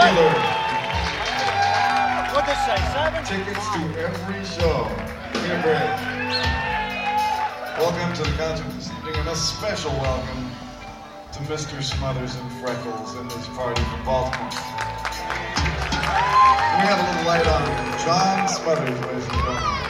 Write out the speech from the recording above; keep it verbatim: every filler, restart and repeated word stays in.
regular. What'd this say, seven? Tickets to every show. Give me a break. Welcome to the concert this evening, and a special welcome to Mister Smothers and Freckles and his party from Baltimore. Let me have a little light on John Smothers, ladies and gentlemen.